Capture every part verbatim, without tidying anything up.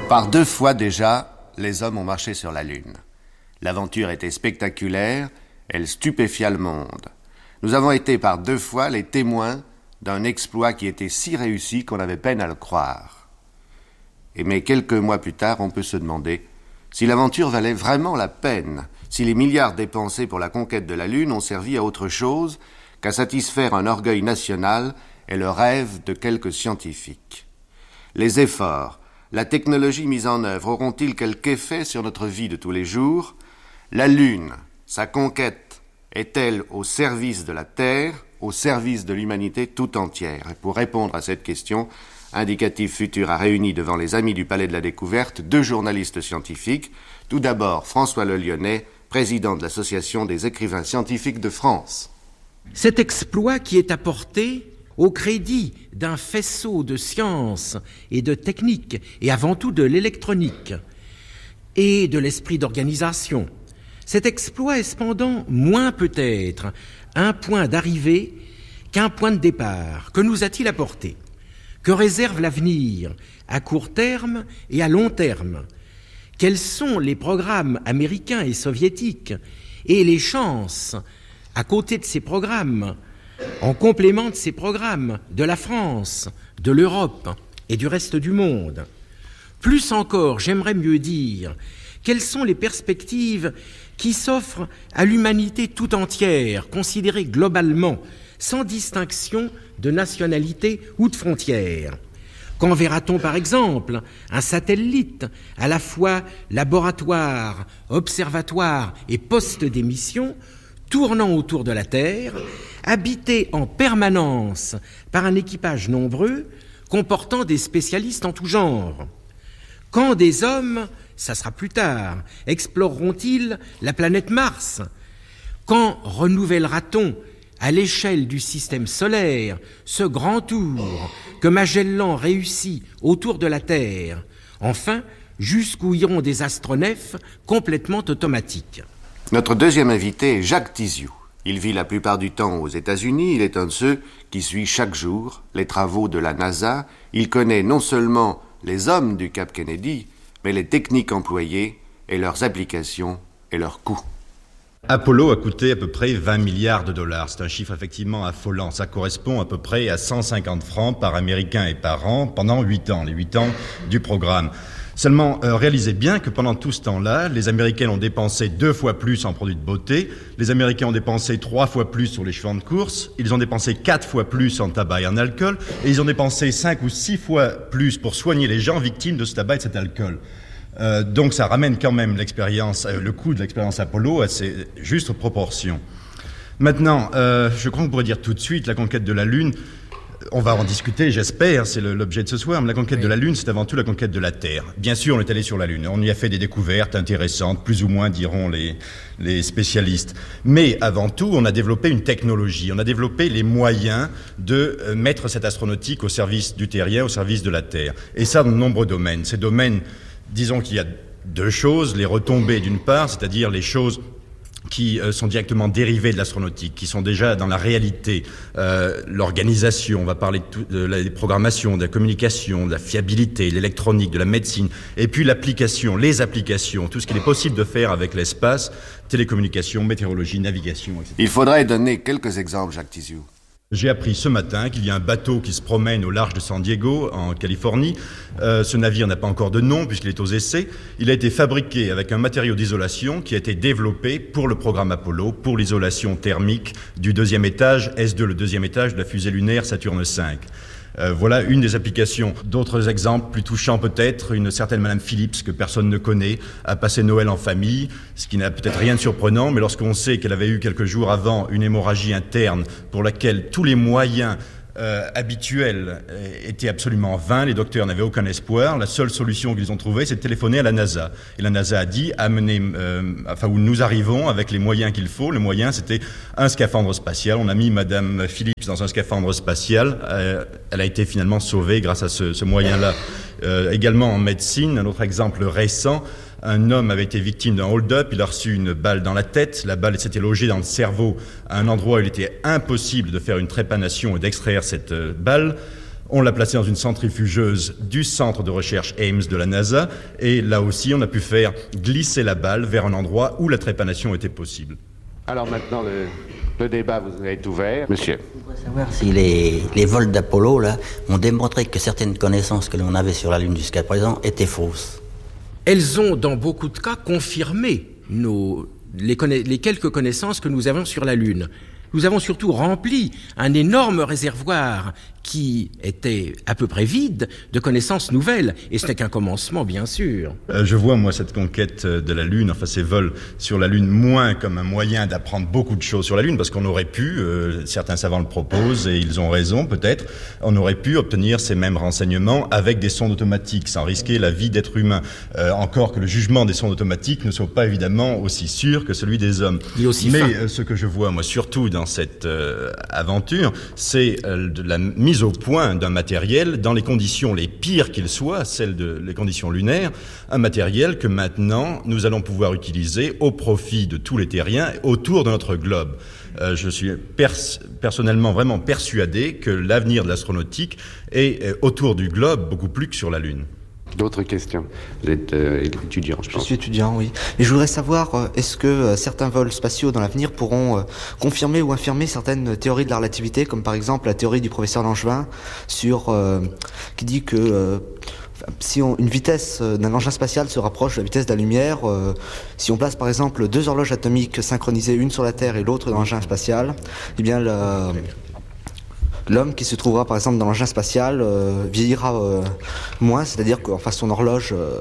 Par deux fois déjà, les hommes ont marché sur la Lune. L'aventure était spectaculaire, elle stupéfia le monde. Nous avons été par deux fois les témoins d'un exploit qui était si réussi qu'on avait peine à le croire. Et mais quelques mois plus tard, on peut se demander si l'aventure valait vraiment la peine, si les milliards dépensés pour la conquête de la Lune ont servi à autre chose qu'à satisfaire un orgueil national et le rêve de quelques scientifiques. Les efforts, la technologie mise en œuvre auront-ils quelque effet sur notre vie de tous les jours? La Lune, sa conquête, est-elle au service de la Terre, au service de l'humanité tout entière? Et pour répondre à cette question, Indicatif Futur a réuni devant les Amis du Palais de la Découverte deux journalistes scientifiques. Tout d'abord, François Le Lyonnais, président de l'Association des écrivains scientifiques de France. Cet exploit qui est apporté au crédit d'un faisceau de sciences et de techniques, et avant tout de l'électronique, et de l'esprit d'organisation, cet exploit est cependant moins peut-être un point d'arrivée qu'un point de départ. Que nous a-t-il apporté? Que réserve l'avenir à court terme et à long terme? Quels sont les programmes américains et soviétiques et les chances, à côté de ces programmes, en complément de ces programmes, de la France, de l'Europe et du reste du monde? Plus encore, j'aimerais mieux dire, quelles sont les perspectives qui s'offrent à l'humanité tout entière, considérée globalement, sans distinction de nationalité ou de frontières? Quand verra-t-on, par exemple, un satellite à la fois laboratoire, observatoire et poste d'émission tournant autour de la Terre, habité en permanence par un équipage nombreux comportant des spécialistes en tout genre? Quand des hommes, ça sera plus tard, exploreront-ils la planète Mars? Quand renouvellera-t-on à l'échelle du système solaire ce grand tour que Magellan réussit autour de la Terre? Enfin, jusqu'où iront des astronefs complètement automatiques? Notre deuxième invité est Jacques Tiziou. Il vit la plupart du temps aux États-Unis. Il est un de ceux qui suit chaque jour les travaux de la NASA. Il connaît non seulement les hommes du Cap Kennedy, mais les techniques employées et leurs applications et leurs coûts. Apollo a coûté à peu près vingt milliards de dollars. C'est un chiffre effectivement affolant. Ça correspond à peu près à cent cinquante francs par Américain et par an pendant huit ans, les huit ans du programme. Seulement, euh, réalisez bien que pendant tout ce temps-là, les Américains ont dépensé deux fois plus en produits de beauté, les Américains ont dépensé trois fois plus sur les chevaux de course, ils ont dépensé quatre fois plus en tabac et en alcool, et ils ont dépensé cinq ou six fois plus pour soigner les gens victimes de ce tabac et de cet alcool. Euh, donc ça ramène quand même l'expérience, euh, le coût de l'expérience Apollo à ses justes proportions. Maintenant, euh, je crois qu'on pourrait dire tout de suite, la conquête de la Lune, on va en discuter, j'espère, c'est le, l'objet de ce soir, mais la conquête oui. de la Lune, c'est avant tout la conquête de la Terre. Bien sûr, on est allé sur la Lune, on y a fait des découvertes intéressantes, plus ou moins diront les, les spécialistes. Mais avant tout, on a développé une technologie, on a développé les moyens de euh, mettre cette astronautique au service du terrien, au service de la Terre. Et ça, dans de nombreux domaines. Ces domaines, disons qu'il y a deux choses, les retombées d'une part, c'est-à-dire les choses qui euh, sont directement dérivées de l'astronautique, qui sont déjà dans la réalité, euh, l'organisation, on va parler de, tout, de la des programmations, de la communication, de la fiabilité, l'électronique, de la médecine, et puis l'application, les applications, tout ce qu'il est possible de faire avec l'espace, télécommunications, météorologie, navigation, et cetera. Il faudrait donner quelques exemples, Jacques Tiziou. J'ai appris ce matin qu'il y a un bateau qui se promène au large de San Diego, en Californie. Euh, ce navire n'a pas encore de nom puisqu'il est aux essais. Il a été fabriqué avec un matériau d'isolation qui a été développé pour le programme Apollo, pour l'isolation thermique du deuxième étage, S deux, le deuxième étage de la fusée lunaire Saturne cinq. Euh, voilà une des applications. D'autres exemples plus touchants peut-être, une certaine Madame Phillips que personne ne connaît a passé Noël en famille, ce qui n'a peut-être rien de surprenant, mais lorsqu'on sait qu'elle avait eu quelques jours avant une hémorragie interne pour laquelle tous les moyens Euh, habituels euh, étaient absolument vains, les docteurs n'avaient aucun espoir, la seule solution qu'ils ont trouvée c'est de téléphoner à la NASA. Et la NASA a dit, amenez, euh, enfin où nous arrivons avec les moyens qu'il faut. Le moyen c'était un scaphandre spatial, on a mis Madame Phillips dans un scaphandre spatial, euh, elle a été finalement sauvée grâce à ce, ce moyen-là. Euh, également en médecine, un autre exemple récent, un homme avait été victime d'un hold-up, il a reçu une balle dans la tête, la balle s'était logée dans le cerveau à un endroit où il était impossible de faire une trépanation et d'extraire cette balle. On l'a placé dans une centrifugeuse du centre de recherche Ames de la NASA, et là aussi, on a pu faire glisser la balle vers un endroit où la trépanation était possible. Alors maintenant, le, le débat vous est ouvert. Monsieur. Je voudrais savoir si les, les vols d'Apollo là, ont démontré que certaines connaissances que l'on avait sur la Lune jusqu'à présent étaient fausses. Elles ont, dans beaucoup de cas, confirmé nos, les, conna- les quelques connaissances que nous avons sur la Lune. Nous avons surtout rempli un énorme réservoir qui était à peu près vide de connaissances nouvelles. Et ce n'est qu'un commencement, bien sûr. Euh, je vois, moi, cette conquête de la Lune, enfin ces vols sur la Lune, moins comme un moyen d'apprendre beaucoup de choses sur la Lune, parce qu'on aurait pu, euh, certains savants le proposent, et ils ont raison peut-être, on aurait pu obtenir ces mêmes renseignements avec des sondes automatiques, sans risquer la vie d'êtres humains. Euh, encore que le jugement des sondes automatiques ne soit pas évidemment aussi sûr que celui des hommes. Et aussi Mais fin. euh, ce que je vois, moi, surtout dans cette euh, aventure, c'est euh, de la mise au point d'un matériel dans les conditions les pires qu'il soit, celles de les conditions lunaires, un matériel que maintenant nous allons pouvoir utiliser au profit de tous les terriens autour de notre globe. Euh, je suis pers- personnellement vraiment persuadé que l'avenir de l'astronautique est euh, autour du globe beaucoup plus que sur la Lune. D'autres questions? Vous êtes euh, étudiant, je Je pense. suis étudiant, oui. Et je voudrais savoir, euh, est-ce que euh, certains vols spatiaux dans l'avenir pourront euh, confirmer ou infirmer certaines théories de la relativité, comme par exemple la théorie du professeur Langevin, sur, euh, qui dit que euh, si on, une vitesse euh, d'un engin spatial se rapproche de la vitesse de la lumière, euh, si on place par exemple deux horloges atomiques synchronisées, une sur la Terre et l'autre dans l'engin spatial, eh bien la... L'homme qui se trouvera par exemple dans l'engin spatial euh, vieillira euh, moins, c'est-à-dire qu'enfin son horloge euh,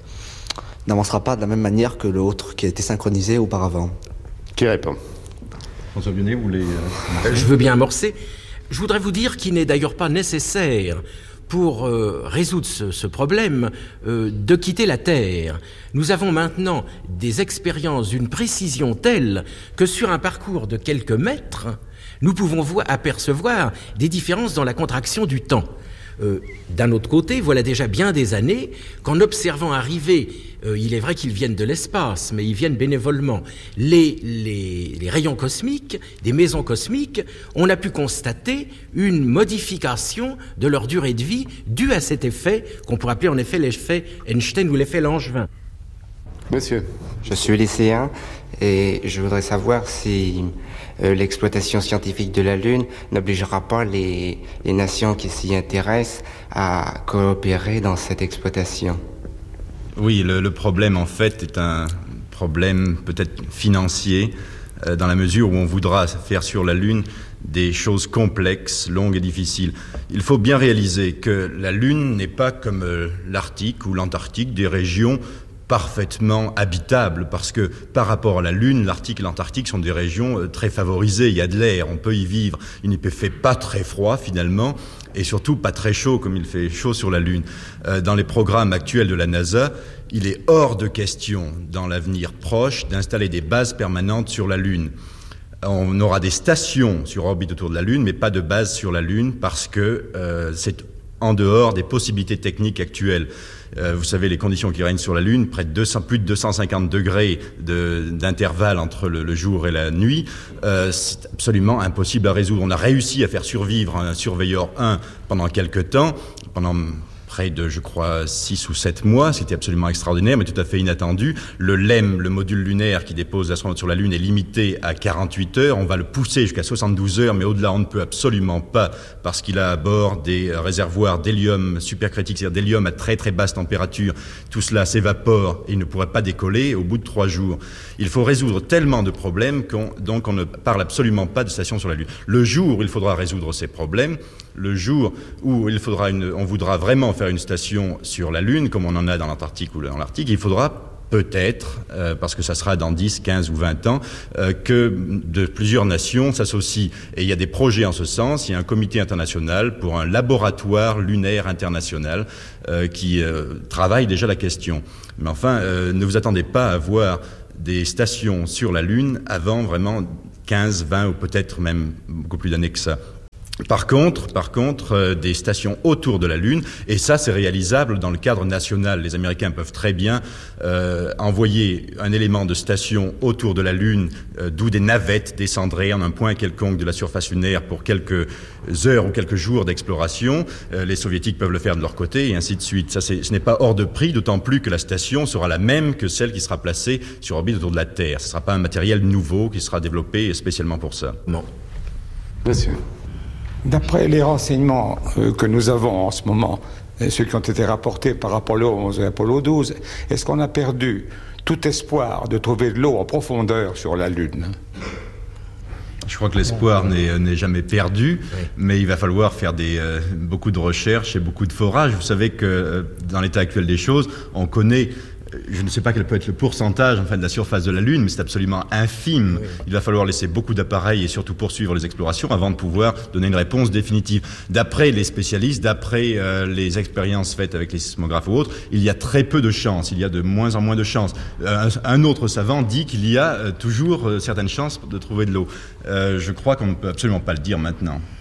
n'avancera pas de la même manière que l'autre qui a été synchronisé auparavant. Qui répond? François Bionnet, vous voulez... Euh, Je veux bien amorcer. Je voudrais vous dire qu'il n'est d'ailleurs pas nécessaire pour euh, résoudre ce, ce problème euh, de quitter la Terre. Nous avons maintenant des expériences d'une précision telle que sur un parcours de quelques mètres, nous pouvons vo- apercevoir des différences dans la contraction du temps. Euh, d'un autre côté, voilà déjà bien des années qu'en observant arriver, euh, il est vrai qu'ils viennent de l'espace, mais ils viennent bénévolement, les, les, les rayons cosmiques, des maisons cosmiques, on a pu constater une modification de leur durée de vie due à cet effet qu'on pourrait appeler en effet l'effet Einstein ou l'effet Langevin. Monsieur. Je suis lycéen et je voudrais savoir si euh, l'exploitation scientifique de la Lune n'obligera pas les, les nations qui s'y intéressent à coopérer dans cette exploitation. Oui, le, le problème en fait est un problème peut-être financier, euh, dans la mesure où on voudra faire sur la Lune des choses complexes, longues et difficiles. Il faut bien réaliser que la Lune n'est pas comme euh, l'Arctique ou l'Antarctique, des régions parfaitement habitable, parce que par rapport à la Lune, l'Arctique et l'Antarctique sont des régions très favorisées, il y a de l'air, on peut y vivre, il ne fait pas très froid finalement, et surtout pas très chaud comme il fait chaud sur la Lune. Euh, dans les programmes actuels de la NASA, il est hors de question, dans l'avenir proche, d'installer des bases permanentes sur la Lune. On aura des stations sur orbite autour de la Lune, mais pas de base sur la Lune, parce que euh, c'est en dehors des possibilités techniques actuelles. Euh, vous savez, les conditions qui règnent sur la Lune, près de deux cents, plus de deux cent cinquante degrés de, d'intervalle entre le, le jour et la nuit, euh, c'est absolument impossible à résoudre. On a réussi à faire survivre un surveilleur un pendant quelque temps, pendant près de, je crois, six ou sept mois, c'était absolument extraordinaire, mais tout à fait inattendu. Le L E M, le module lunaire qui dépose l'astronaute sur la Lune, est limité à quarante-huit heures. On va le pousser jusqu'à soixante-douze heures, mais au-delà, on ne peut absolument pas, parce qu'il a à bord des réservoirs d'hélium supercritiques, c'est-à-dire d'hélium à très très basse température. Tout cela s'évapore et il ne pourrait pas décoller au bout de trois jours. Il faut résoudre tellement de problèmes qu'on, donc on ne parle absolument pas de station sur la Lune. Le jour où il faudra résoudre ces problèmes, le jour où il faudra une, on voudra vraiment faire une station sur la Lune, comme on en a dans l'Antarctique ou dans l'Arctique, il faudra peut-être, euh, parce que ça sera dans dix, quinze ou vingt ans, euh, que de plusieurs nations s'associent. Et il y a des projets en ce sens. Il y a un comité international pour un laboratoire lunaire international euh, qui euh, travaille déjà la question. Mais enfin, euh, ne vous attendez pas à voir des stations sur la Lune avant vraiment quinze, vingt ou peut-être même beaucoup plus d'années que ça. Par contre, par contre, euh, des stations autour de la Lune, et ça c'est réalisable dans le cadre national. Les Américains peuvent très bien euh, envoyer un élément de station autour de la Lune, euh, d'où des navettes descendraient en un point quelconque de la surface lunaire pour quelques heures ou quelques jours d'exploration. Euh, les Soviétiques peuvent le faire de leur côté, et ainsi de suite. Ça, c'est, ce n'est pas hors de prix, d'autant plus que la station sera la même que celle qui sera placée sur orbite autour de la Terre. Ce ne sera pas un matériel nouveau qui sera développé spécialement pour ça. Non. Monsieur. D'après les renseignements euh, que nous avons en ce moment, et ceux qui ont été rapportés par Apollo onze et Apollo douze, est-ce qu'on a perdu tout espoir de trouver de l'eau en profondeur sur la Lune ? Je crois que l'espoir n'est, n'est jamais perdu, oui. Mais il va falloir faire des, euh, beaucoup de recherches et beaucoup de forages. Vous savez que euh, dans l'état actuel des choses, on connaît... Je ne sais pas quel peut être le pourcentage enfin, de la surface de la Lune, mais c'est absolument infime. Oui. Il va falloir laisser beaucoup d'appareils et surtout poursuivre les explorations avant de pouvoir donner une réponse définitive. D'après les spécialistes, d'après euh, les expériences faites avec les sismographes ou autres, il y a très peu de chances, il y a de moins en moins de chances. Euh, un autre savant dit qu'il y a euh, toujours euh, certaines chances de trouver de l'eau. Euh, je crois qu'on ne peut absolument pas le dire maintenant.